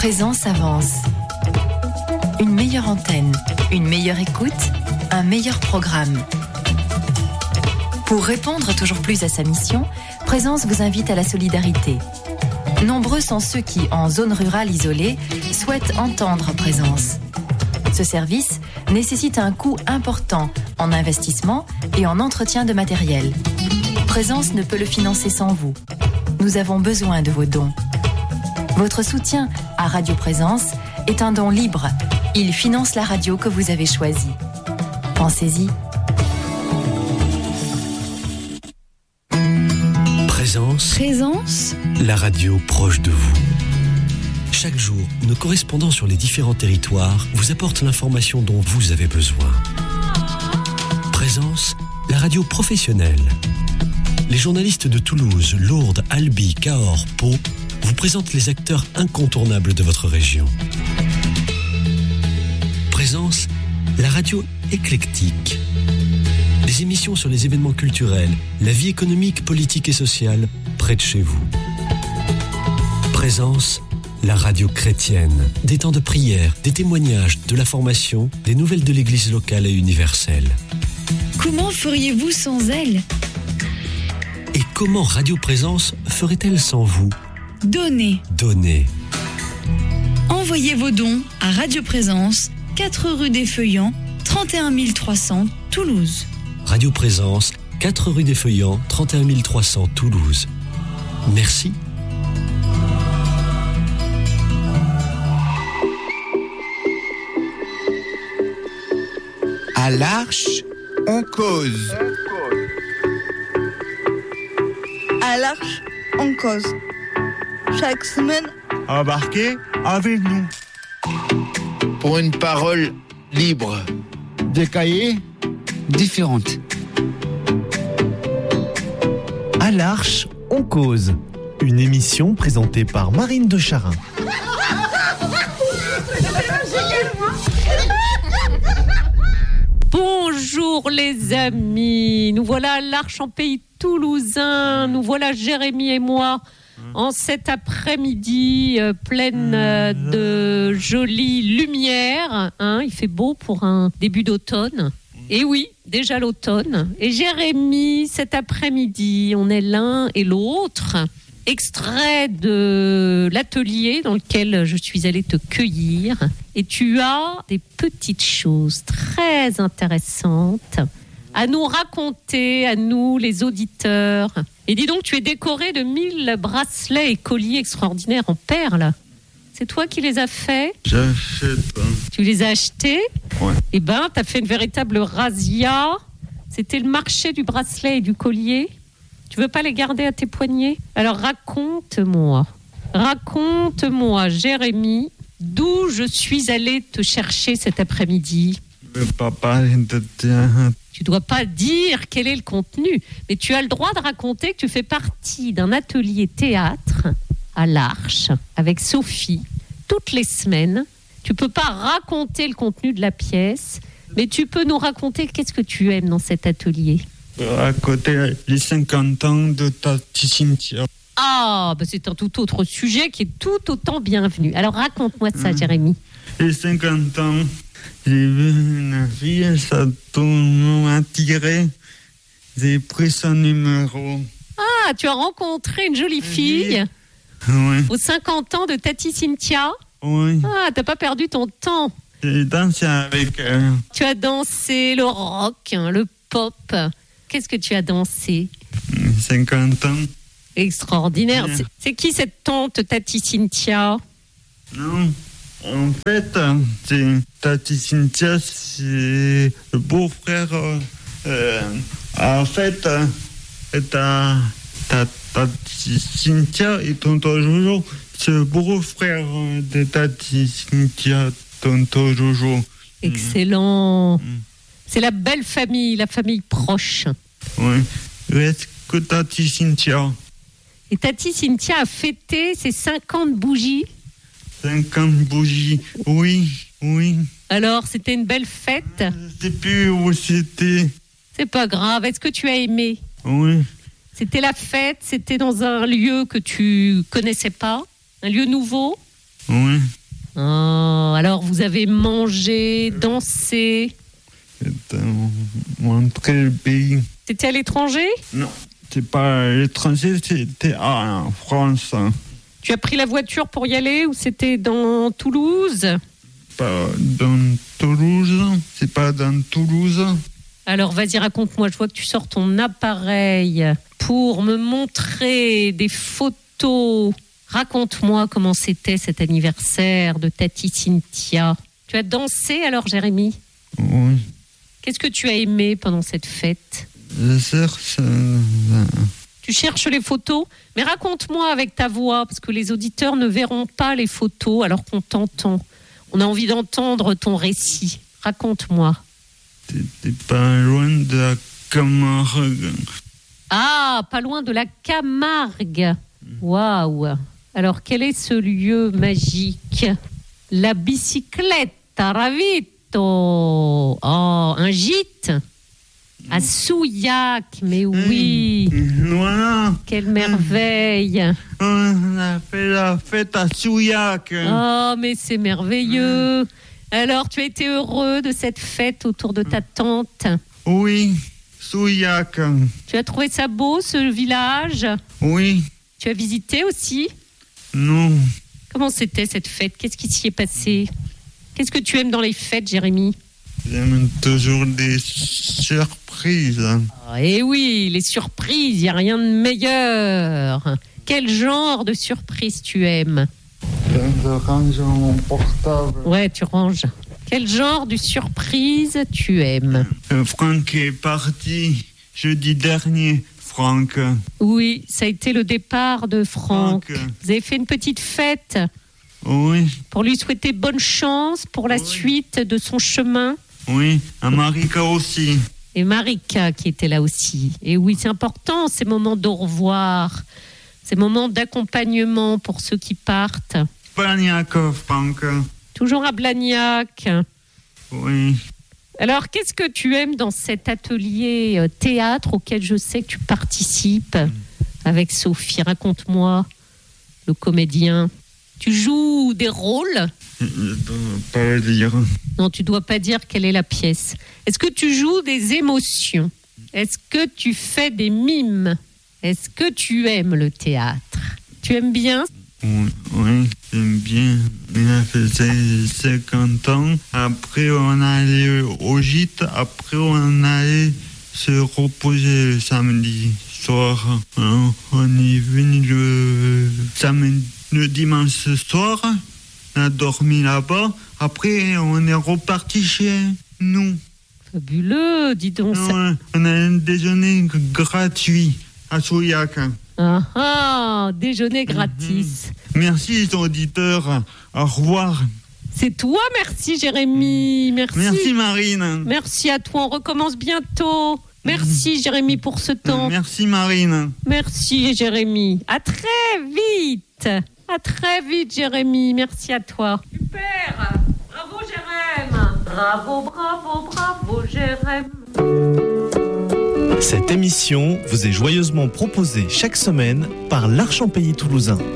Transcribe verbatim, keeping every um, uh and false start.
Présence avance. Une meilleure antenne, une meilleure écoute, un meilleur programme. Pour répondre toujours plus à sa mission, Présence vous invite à la solidarité. Nombreux sont ceux qui, en zone rurale isolée, souhaitent entendre Présence. Ce service nécessite un coût important en investissement et en entretien de matériel. Présence ne peut le financer sans vous. Nous avons besoin de vos dons. Votre soutien à Radio Présence est un don libre. Il finance la radio que vous avez choisie. Pensez-y. Présence. Présence. La radio proche de vous. Chaque jour, nos correspondants sur les différents territoires vous apportent l'information dont vous avez besoin. Présence, la radio professionnelle. Les journalistes de Toulouse, Lourdes, Albi, Cahors, Pau vous présentent les acteurs incontournables de votre région. Présence, la radio éclectique. Des émissions sur les événements culturels, la vie économique, politique et sociale près de chez vous. Présence, la radio chrétienne. Des temps de prière, des témoignages, de la formation, des nouvelles de l'église locale et universelle. Comment feriez-vous sans elle ? Et comment Radio Présence ferait-elle sans vous ? Donnez. Donnez. Envoyez vos dons à Radio Présence, quatre rue des Feuillants, trente et un mille trois cents, Toulouse. Radio Présence, quatre rue des Feuillants, trente et un mille trois cents, Toulouse. Merci. À l'Arche, on cause. À l'Arche, on cause. Chaque semaine, embarquez avec nous. Pour une parole libre. Des cahiers différentes. À l'Arche, on cause. Une émission présentée par Marine de Charin. Bonjour les amis, nous voilà à l'Arche en pays toulousain, nous voilà Jérémy et moi en cet après-midi euh, pleine euh, de jolies lumières, hein, il fait beau pour un début d'automne. Et oui, déjà l'automne. Et Jérémy, cet après-midi, on est l'un et l'autre. Extrait de l'atelier dans lequel je suis allée te cueillir. Et tu as des petites choses très intéressantes à nous raconter, à nous les auditeurs. Et dis donc, tu es décoré de mille bracelets et colliers extraordinaires en perles. C'est toi qui les as faits ? J'achète. Tu les as achetés ? Ouais. Eh ben, t'as fait une véritable razzia. C'était le marché du bracelet et du collier. Tu veux pas les garder à tes poignets ? Alors raconte-moi, raconte-moi, Jérémy, d'où je suis allée te chercher cet après-midi. Je ne peux pas parler de tien. Tu dois pas dire quel est le contenu, mais tu as le droit de raconter que tu fais partie d'un atelier théâtre à l'Arche avec Sophie toutes les semaines. Tu peux pas raconter le contenu de la pièce, mais tu peux nous raconter qu'est-ce que tu aimes dans cet atelier. À côté les cinquante ans de Tati Cynthia. Ah, bah c'est un tout autre sujet qui est tout autant bienvenu. Alors raconte-moi ça, mmh. Jérémy. Les cinquante ans, j'ai vu une fille, ça m'a attiré. J'ai pris son numéro. Ah, tu as rencontré une jolie fille oui. Aux cinquante ans de Tati Cynthia. Oui. Ah, t'as pas perdu ton temps. J'ai dansé avec elle. Tu as dansé le rock, hein, le pop. Qu'est-ce que tu as dansé ? cinquante ans. Extraordinaire. C'est, c'est qui cette tante Tati Cynthia ? Non, en fait, c'est Tati Cynthia, c'est le beau-frère. Euh, en fait, ta, ta, Tati Cynthia et tonton Jojo, c'est le beau-frère de Tati Cynthia, tonton Jojo. Excellent. Mmh. C'est la belle famille, la famille proche. Oui. Est-ce que Tati Cynthia ? Et Tati Cynthia a fêté ses cinquante bougies. cinquante bougies, oui, oui. Alors, c'était une belle fête ? Je ne sais plus où c'était. C'est pas grave. Est-ce que tu as aimé ? Oui. C'était la fête, c'était dans un lieu que tu connaissais pas, un lieu nouveau ? Oui. Oh, alors vous avez mangé, dansé. C'était montré le pays. T'étais à l'étranger? Non, c'est pas à l'étranger, c'était en France. Tu as pris la voiture pour y aller ou c'était dans Toulouse? Pas dans Toulouse, c'est pas dans Toulouse. Alors vas-y, raconte-moi, je vois que tu sors ton appareil pour me montrer des photos. Raconte-moi comment c'était cet anniversaire de Tati Cynthia. Tu as dansé alors, Jérémy? Oui. Qu'est-ce que tu as aimé pendant cette fête? Je cherche... Euh... Tu cherches les photos? Mais raconte-moi avec ta voix, parce que les auditeurs ne verront pas les photos alors qu'on t'entend. On a envie d'entendre ton récit. Raconte-moi. T'étais pas loin de la Camargue. Ah, pas loin de la Camargue. Waouh. Alors, quel est ce lieu magique? La bicyclette, ravito. Oh, un gîte à Souillac, mais oui. Voilà. Quelle merveille. On a fait la fête à Souillac. Oh, mais c'est merveilleux. Alors, tu as été heureux de cette fête autour de ta tante? Oui, Souillac. Tu as trouvé ça beau, ce village? Oui. Tu as visité aussi? Non. Comment c'était cette fête? Qu'est-ce qui s'y est passé? Qu'est-ce que tu aimes dans les fêtes, Jérémy? J'aime toujours des surprises. Ah, eh oui, les surprises, il n'y a rien de meilleur. Quel genre de surprise tu aimes? Je range mon portable. Ouais, tu ranges. Quel genre de surprise tu aimes? euh, Franck est parti jeudi dernier, Franck. Oui, ça a été le départ de Franck. Franck. Vous avez fait une petite fête? Oui. Pour lui souhaiter bonne chance pour la Oui. suite de son chemin. Oui, à Marika aussi. Et Marika qui était là aussi. Et oui, c'est important ces moments d'au revoir, ces moments d'accompagnement pour ceux qui partent. Blagnac, Franck. Toujours à Blagnac. Oui. Alors, qu'est-ce que tu aimes dans cet atelier euh, théâtre auquel je sais que tu participes avec Sophie? Raconte-moi, le comédien. Tu joues des rôles? Je ne dois pas le dire. Non, tu dois pas dire quelle est la pièce. Est-ce que tu joues des émotions? Est-ce que tu fais des mimes? Est-ce que tu aimes le théâtre? Tu aimes bien? Oui, oui, j'aime bien. Il a fait cinquante ans. Après, on allait au gîte. Après, on allait se reposer le samedi soir. Alors, on est venu le samedi, le dimanche soir. On a dormi là-bas. Après, on est reparti chez nous. Fabuleux, dis donc. Ça... Ouais, on a un déjeuner gratuit à Souillac. Ah ah, déjeuner gratis. Merci, auditeurs. Au revoir. C'est toi, merci Jérémy. Merci. Merci, Marine. Merci à toi, on recommence bientôt. Merci Jérémy pour ce temps. Merci, Marine. Merci Jérémy. À très vite. À très vite Jérémy. Merci à toi. Super. Bravo Jérémy. Bravo, bravo, bravo Jérémy. Cette émission vous est joyeusement proposée chaque semaine par l'Arche en Pays Toulousain.